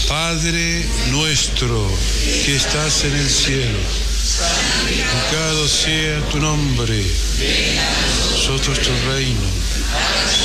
Padre nuestro que estás en el cielo, santificado sea tu nombre, nosotros tu reino.